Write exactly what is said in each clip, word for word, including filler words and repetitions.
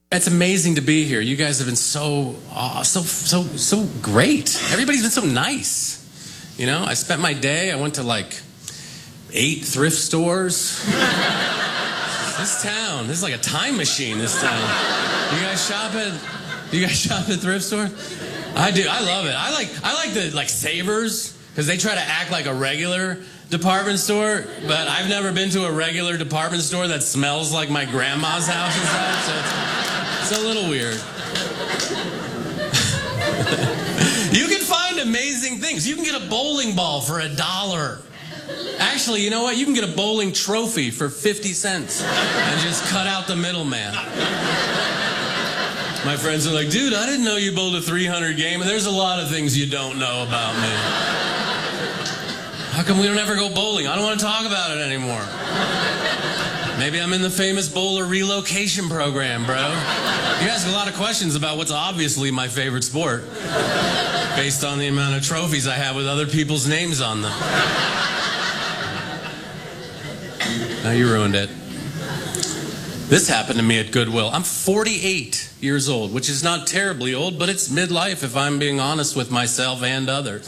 It's amazing to be here. You guys have been so, uh, so, so, so great. Everybody's been so nice. You know, I spent my day, I went to like eight thrift stores. This town, this is like a time machine, this town. You guys shop at, you guys shop at thrift stores? I do, I love it. I like, I like the, like, Savers, because they try to act like a regular department store, but I've never been to a regular department store that smells like my grandma's house and stuff, so it's, it's a little weird. You can find amazing things. You can get a bowling ball for a dollar. Actually, you know what? You can get a bowling trophy for fifty cents and just cut out the middleman. My friends are like, dude, I didn't know you bowled a three hundred game, and there's a lot of things you don't know about me. How come we don't ever go bowling? I don't want to talk about it anymore. Maybe I'm in the famous bowler relocation program, bro. You ask a lot of questions about what's obviously my favorite sport, based on the amount of trophies I have with other people's names on them. Now you ruined it. This happened to me at Goodwill. I'm forty-eight years old, which is not terribly old, but it's midlife if I'm being honest with myself and others.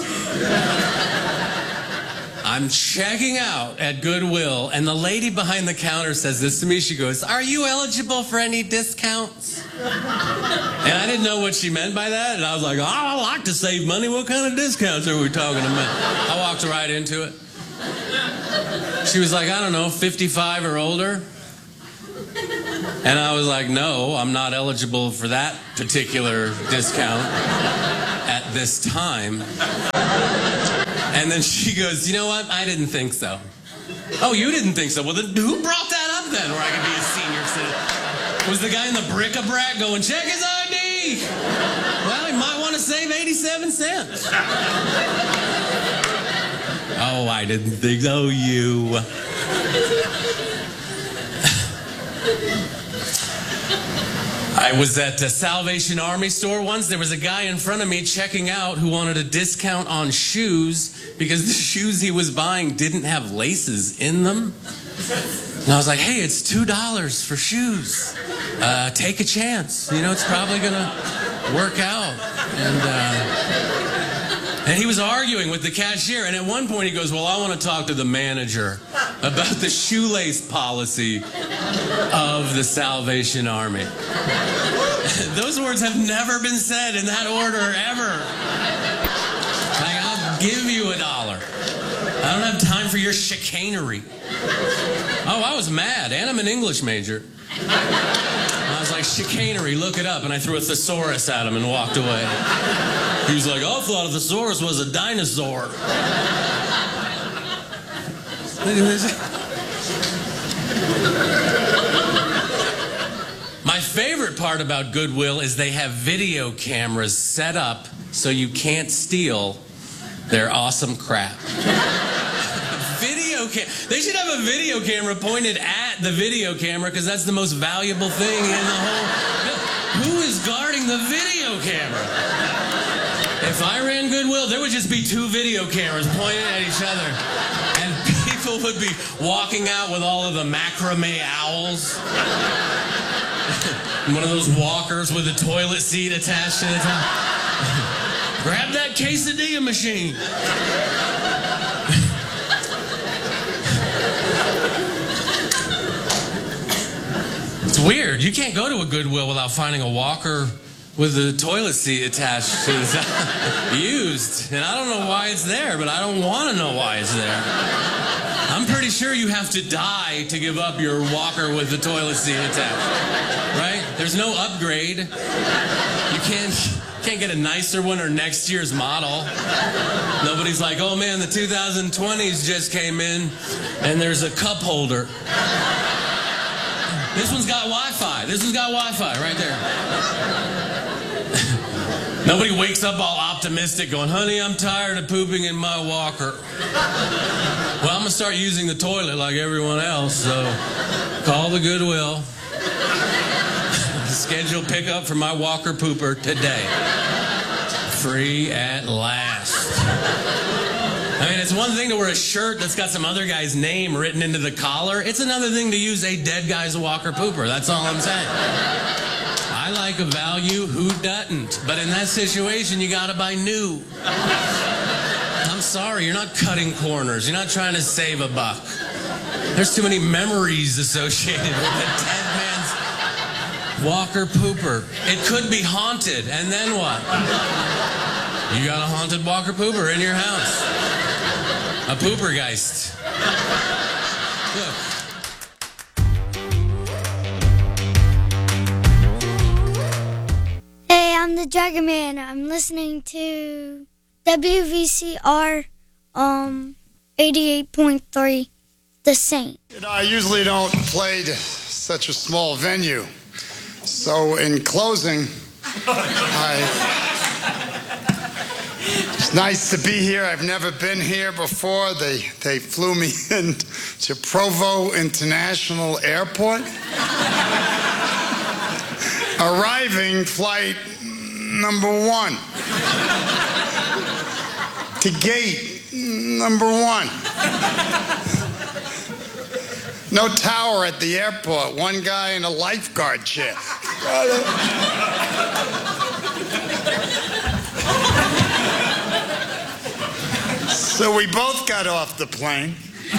I'm checking out at Goodwill, and the lady behind the counter says this to me. She goes, "Are you eligible for any discounts?" And I didn't know what she meant by that, and I was like, "Oh, I like to save money. What kind of discounts are we talking about?" I walked right into it. She was like, "I don't know, fifty-five or older?" And I was like, "No, I'm not eligible for that particular discount at this time." And then she goes, "You know what? I didn't think so." "Oh, you didn't think so? Well, then who brought that up then where I could be a senior citizen?" Was the guy in the bric-a-brac going, "Check his I D"? Well, he might want to save eighty-seven cents. Oh, I didn't think so. Oh, you. I was at the Salvation Army store once. There was a guy in front of me checking out who wanted a discount on shoes because the shoes he was buying didn't have laces in them. And I was like, "Hey, it's two dollars for shoes. Uh, take a chance. You know, it's probably going to work out." And, uh, and he was arguing with the cashier. And at one point he goes, "Well, I want to talk to the manager about the shoelace policy of the Salvation Army." Those words have never been said in that order ever. Like, I'll give you a dollar. I don't have time for your chicanery. Oh, I was mad, and I'm an English major. I was like, "Chicanery, look it up," and I threw a thesaurus at him and walked away. He was like, "Oh, I thought a thesaurus was a dinosaur." My favorite part about Goodwill is they have video cameras set up so you can't steal their awesome crap. Video cam- They should have a video camera pointed at the video camera because that's the most valuable thing in the whole... Who is guarding the video camera? If I ran Goodwill, there would just be two video cameras pointed at each other. And people would be walking out with all of the macrame owls. One of those walkers with a toilet seat attached to the top. Grab that quesadilla machine. It's weird. You can't go to a Goodwill without finding a walker with a toilet seat attached to the top. Used. And I don't know why it's there, but I don't want to know why it's there. I'm pretty sure you have to die to give up your walker with the toilet seat attached. Right? There's no upgrade. You can't can't get a nicer one or next year's model. Nobody's like, "Oh man, the two thousand twenties just came in and there's a cup holder. This one's got Wi-Fi. This one's got Wi-Fi right there." Nobody wakes up all optimistic going, "Honey, I'm tired of pooping in my walker. Well, I'm going to start using the toilet like everyone else, so call the Goodwill. Schedule pickup for my walker pooper today. Free at last." I mean, it's one thing to wear a shirt that's got some other guy's name written into the collar. It's another thing to use a dead guy's walker pooper. That's all I'm saying. I like a value, who doesn't? But in that situation, you gotta buy new. I'm sorry, you're not cutting corners. You're not trying to save a buck. There's too many memories associated with the Ted Man's Walker Pooper. It could be haunted, and then what? You got a haunted Walker Pooper in your house. A Poopergeist. Look. Hey, I'm the Dragon Man. I'm listening to W V C R um eighty-eight point three, The Saint. You know, I usually don't play to such a small venue. So in closing, I... It's nice to be here. I've never been here before. They they flew me in to Provo International Airport. Arriving flight number one. To gate number one. No tower at the airport. One guy in a lifeguard chair. So we both got off the plane.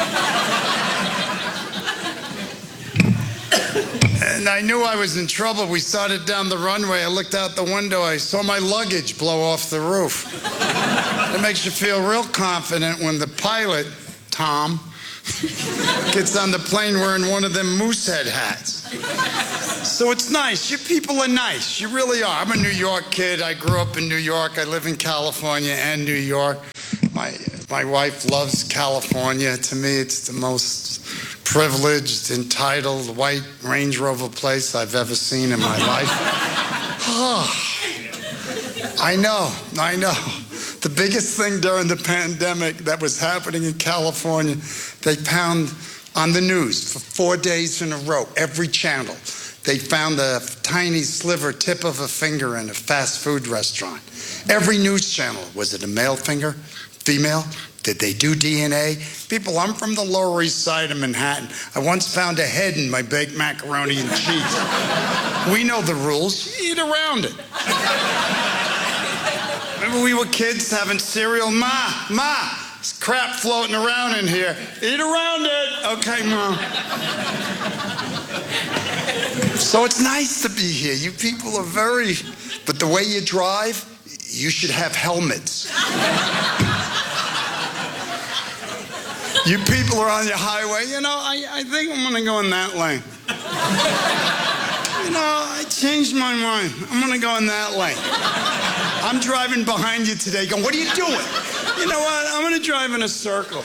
And I knew I was in trouble. We started down the runway. I looked out the window. I saw my luggage blow off the roof. It makes you feel real confident when the pilot, Tom, gets on the plane wearing one of them moosehead hats. So it's nice. You people are nice. You really are. I'm a New York kid. I grew up in New York. I live in California and New York. My my wife loves California. To me, it's the most privileged, entitled, white Range Rover place I've ever seen in my life. Oh, I know, I know. The biggest thing during the pandemic that was happening in California, they found on the news for four days in a row, every channel, they found a tiny sliver, tip of a finger in a fast food restaurant. Every news channel, was it a male finger, female? Did they do D N A? People, I'm from the Lower East Side of Manhattan. I once found a head in my baked macaroni and cheese. We know the rules. You eat around it. Remember we were kids having cereal? Ma, Ma, there's crap floating around in here. Eat around it. Okay, Mom. So it's nice to be here. You people are very... But the way you drive, you should have helmets. You people are on your highway. You know, I, I think I'm going to go in that lane. You know, I changed my mind. I'm going to go in that lane. I'm driving behind you today going, what are you doing? You know what? I'm going to drive in a circle.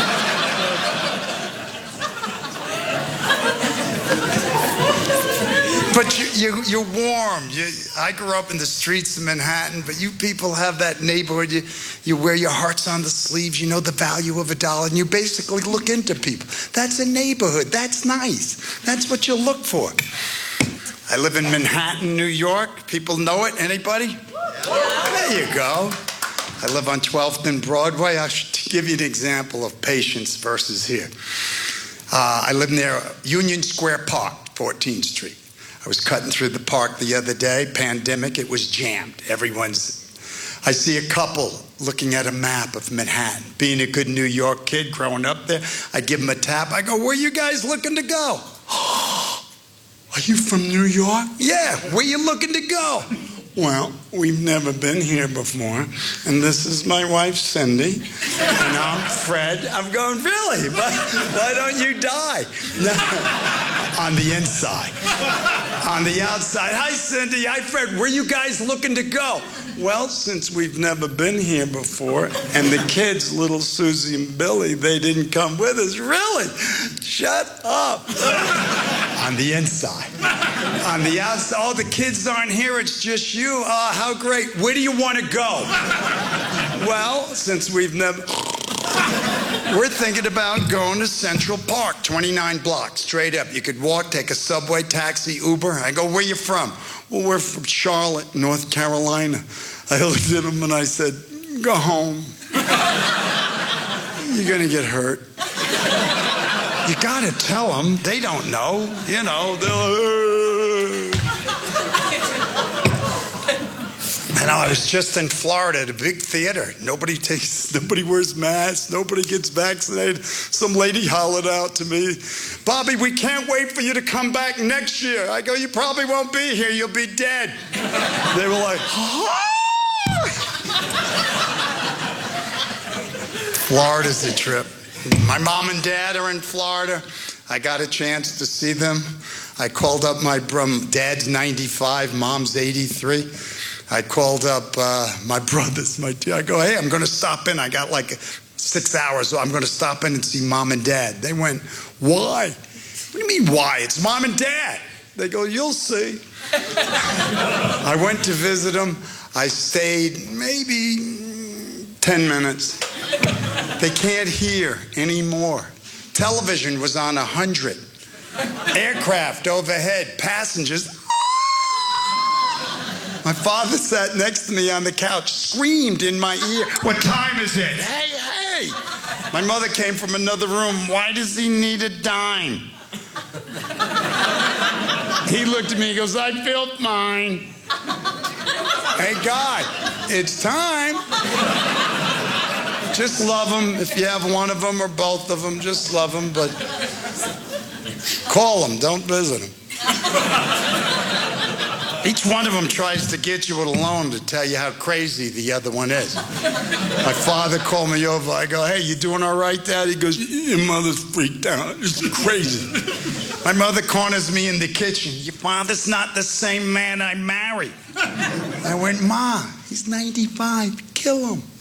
But you, you, you're warm. You, I grew up in the streets of Manhattan, but you people have that neighborhood. You, you wear your hearts on the sleeves. You know the value of a dollar, and you basically look into people. That's a neighborhood. That's nice. That's what you look for. I live in Manhattan, New York. People know it. Anybody? There you go. I live on twelfth and Broadway. I should give you an example of patience versus here. Uh, I live near Union Square Park, fourteenth Street. I was cutting through the park the other day, pandemic, it was jammed. Everyone's, I see a couple looking at a map of Manhattan. Being a good New York kid growing up there, I give them a tap. I go, where you guys looking to go? Are you from New York? Yeah, where you looking to go? Well, we've never been here before, and this is my wife, Cindy, and I'm Fred. I'm going, really? Why, why don't you die? No. On the inside. On the outside. Hi, Cindy. Hi, Fred. Where you guys looking to go? Well, since we've never been here before, and the kids, little Susie and Billy, they didn't come with us. Really? Shut up. On the inside. On the outside. Oh, the kids aren't here. It's just you. Oh, how great. Where do you want to go? Well, since we've never... We're thinking about going to Central Park, twenty-nine blocks, straight up. You could walk, take a subway, taxi, Uber. I go, where you from? Well, we're from Charlotte, North Carolina. I looked at him and I said, go home. You're going to get hurt. You got to tell them. They don't know. You know, they'll... I know, I was just in Florida at a big theater. Nobody takes, nobody wears masks, nobody gets vaccinated. Some lady hollered out to me, "Bobby, we can't wait for you to come back next year." I go, "You probably won't be here, you'll be dead." They were like, "Ah!" Florida's a trip. My mom and dad are in Florida. I got a chance to see them. I called up my um, dad's ninety-five, mom's eighty-three. I called up uh, my brothers, my I go, "Hey, I'm going to stop in. I got like six hours, so I'm going to stop in and see mom and dad." They went, "Why?" "What do you mean, why? It's mom and dad." They go, "You'll see." I went to visit them. I stayed maybe ten minutes. They can't hear anymore. Television was on one hundred. Aircraft overhead, passengers. My father sat next to me on the couch, screamed in my ear, "What time is it?" "Hey, hey." My mother came from another room. "Why does he need a dime?" He looked at me, he goes, "I built mine." Hey, God, it's time. Just love them. If you have one of them or both of them, just love them, but call them, don't visit them. Each one of them tries to get you with a loan to tell you how crazy the other one is. My father called me over. I go, "Hey, you doing all right, Dad?" He goes, "Your mother's freaked out. It's crazy." My mother corners me in the kitchen. "Your father's not the same man I married." I went, "Ma, he's ninety-five. Kill him."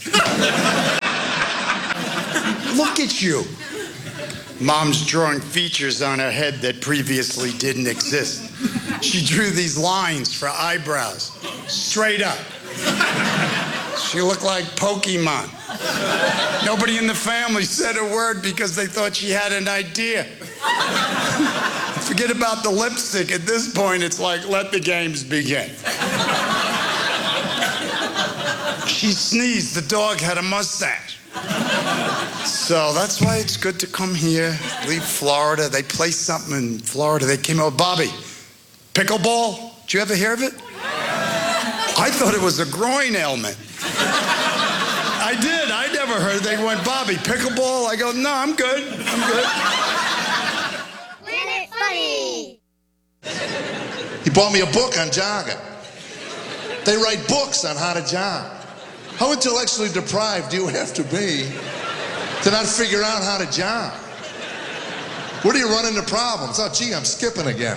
Look at you. Mom's drawing features on her head that previously didn't exist. She drew these lines for eyebrows, straight up. She looked like Pokemon. Nobody in the family said a word because they thought she had an idea. Forget about the lipstick. At this point, it's like, let the games begin. She sneezed. The dog had a mustache. So that's why it's good to come here, leave Florida. They play something in Florida. They came out, "Bobby, pickleball? Did you ever hear of it?" I thought it was a groin ailment. I did. I never heard. They went, "Bobby, pickleball?" I go, "No, I'm good. I'm good." Planet Funny. He bought me a book on jogging. They write books on how to jog. How intellectually deprived do you have to be to not figure out how to jog? Where do you run into problems? "Oh, gee, I'm skipping again."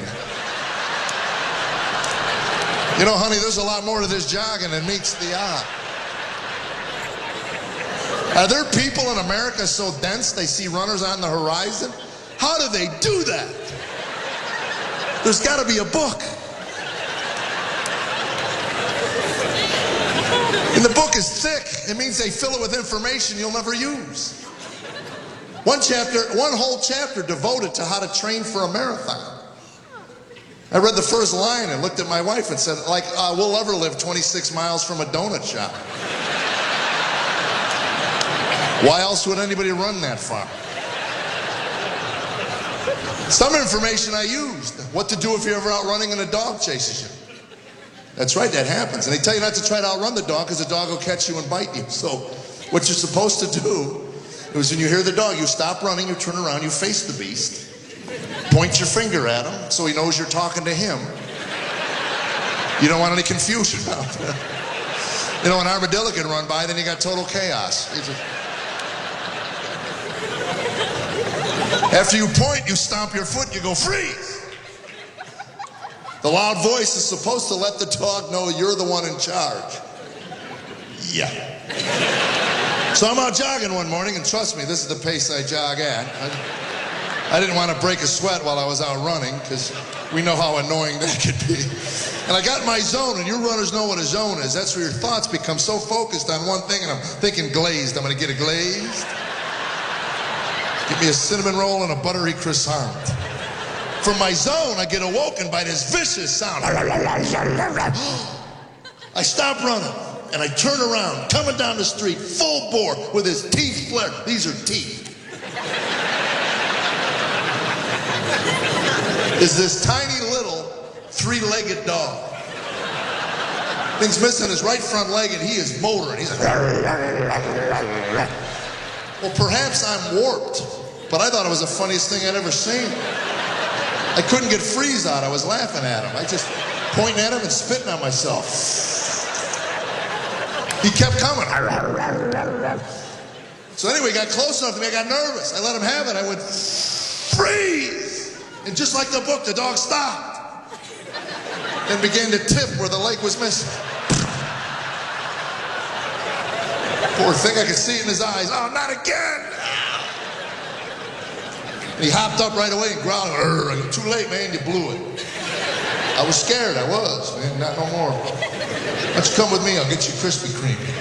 You know, honey, there's a lot more to this jogging than meets the eye. Are there people in America so dense they see runners on the horizon? How do they do that? There's got to be a book. And the book is thick. It means they fill it with information you'll never use. One chapter, one whole chapter devoted to how to train for a marathon. I read the first line and looked at my wife and said, like, uh, we'll ever live twenty-six miles from a donut shop. Why else would anybody run that far? Some information I used. What to do if you're ever out running and a dog chases you. That's right, that happens. And they tell you not to try to outrun the dog because the dog will catch you and bite you. So what you're supposed to do is when you hear the dog, you stop running, you turn around, you face the beast, point your finger at him so he knows you're talking to him. You don't want any confusion out there. You know, an armadillo can run by, then you got total chaos. After you point, you stomp your foot, you go, "Freeze!" The loud voice is supposed to let the dog know you're the one in charge. Yeah. So I'm out jogging one morning, and trust me, this is the pace I jog at. I, I didn't want to break a sweat while I was out running, because we know how annoying that could be. And I got my zone, and you runners know what a zone is. That's where your thoughts become so focused on one thing, and I'm thinking glazed. I'm going to get a glazed. Give me a cinnamon roll and a buttery croissant. From my zone, I get awoken by this vicious sound. I stop running, and I turn around, coming down the street, full bore, with his teeth flared. These are teeth. Is this tiny little three-legged dog. Thing's missing his right front leg, and he is motoring. He's like, well, perhaps I'm warped, but I thought it was the funniest thing I'd ever seen. I couldn't get Freeze out. I was laughing at him. I just pointing at him and spitting on myself. He kept coming. So anyway, he got close enough to me. I got nervous. I let him have it. I went, Freeze! And just like the book, the dog stopped. Then began to tip where the leg was missing. Poor thing, I could see it in his eyes. Oh, not again! And he hopped up right away and growled. I go, too late, man, you blew it. I was scared, I was, man, not no more. Why don't you come with me, I'll get you Krispy Kreme.